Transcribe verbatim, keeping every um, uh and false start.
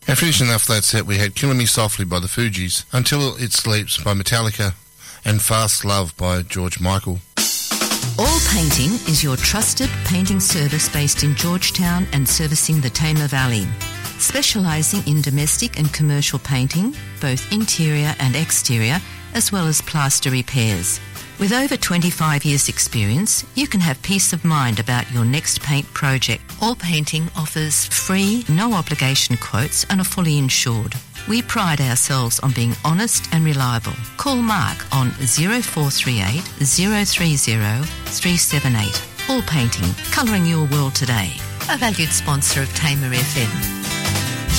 And finishing off that set, we had Killing Me Softly by the Fugees, Until It Sleeps by Metallica, and Fast Love by George Michael. All Painting is your trusted painting service based in Georgetown and servicing the Tamar Valley. Specialising in domestic and commercial painting, both interior and exterior, as well as plaster repairs. With over twenty-five years experience, you can have peace of mind about your next paint project. All Painting offers free, no-obligation quotes and are fully insured. We pride ourselves on being honest and reliable. Call Mark on zero four three eight, zero three zero, three seven eight. All Painting, colouring your world today. A valued sponsor of Tamar F M.